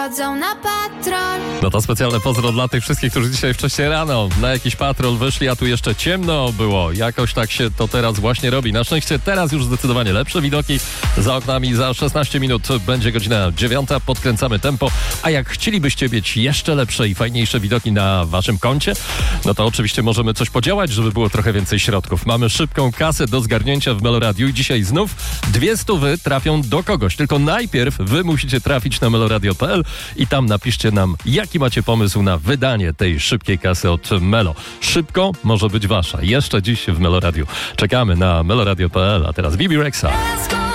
Chodzą na patrol. No to specjalne pozdro dla tych wszystkich, którzy dzisiaj wcześniej rano na jakiś patrol wyszli, a tu jeszcze ciemno było. Jakoś tak się to teraz właśnie robi. Na szczęście teraz już zdecydowanie lepsze widoki za oknami. Za 16 minut będzie godzina 9. Podkręcamy tempo. A jak chcielibyście mieć jeszcze lepsze i fajniejsze widoki na waszym koncie, no to oczywiście możemy coś podziałać, żeby było trochę więcej środków. Mamy szybką kasę do zgarnięcia w Meloradiu i dzisiaj znów 200 trafią do kogoś. Tylko najpierw wy musicie trafić na meloradio.pl i tam napiszcie nam, jaki macie pomysł na wydanie tej szybkiej kasy od Melo. Szybko może być wasza. Jeszcze dziś w Meloradiu. Czekamy na meloradio.pl, a teraz Bibi Rexa.